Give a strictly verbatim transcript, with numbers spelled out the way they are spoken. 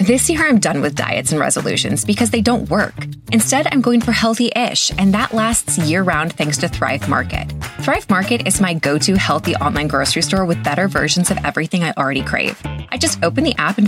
This year, I'm done with diets and resolutions because they don't work. Instead, I'm going for healthy-ish, and that lasts year-round thanks to Thrive Market. Thrive Market is my go-to healthy online grocery store with better versions of everything I already crave. I just open the app and